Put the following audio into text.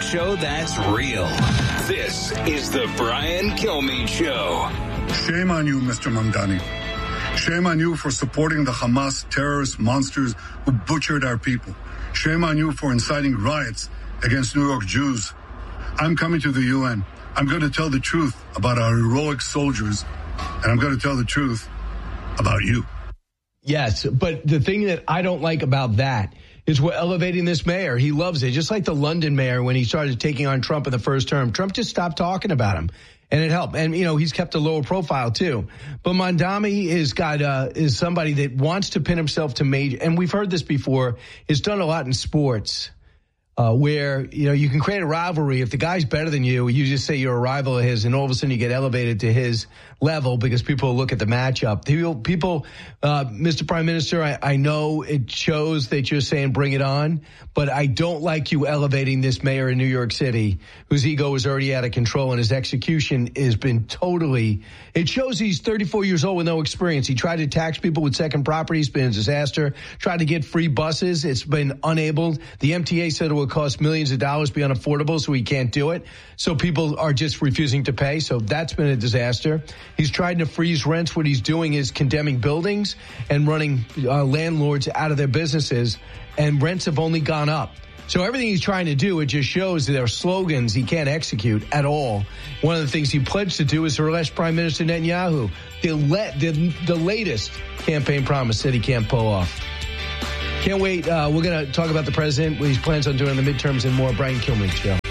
show that's real. This is the Brian Kilmeade Show. Shame on you, Mr. Mamdani. Shame on you for supporting the Hamas terrorist monsters who butchered our people. Shame on you for inciting riots against New York Jews. I'm coming to the UN. I'm going to tell the truth about our heroic soldiers, and I'm going to tell the truth about you. Yes, but the thing that I don't like about that is we're elevating this mayor. He loves it. Just like the London mayor when he started taking on Trump in the first term. Trump just stopped talking about him, and it helped. And, he's kept a lower profile, too. But Mamdani is somebody that wants to pin himself to major. And we've heard this before. He's done a lot in sports. Where, you can create a rivalry. If the guy's better than you, you just say you're a rival of his, and all of a sudden you get elevated to his level because people look at the matchup. People, Mr. Prime Minister, I know it shows that you're saying bring it on, but I don't like you elevating this mayor in New York City, whose ego is already out of control, and his execution has been it shows he's 34 years old with no experience. He tried to tax people with second property. It's been a disaster. Tried to get free buses. It's been unable. The MTA said it will cost millions of dollars, be unaffordable, so he can't do it. So people are just refusing to pay. So that's been a disaster. He's tried to freeze rents. What he's doing is condemning buildings and running landlords out of their businesses, and rents have only gone up. So everything he's trying to do, it just shows that there are slogans he can't execute at all. One of the things he pledged to do is to arrest Prime Minister Netanyahu. The latest campaign promise that he can't pull off. Can't wait. We're going to talk about the president, what he plans on doing in the midterms, and more. Brian Kilmeade Show.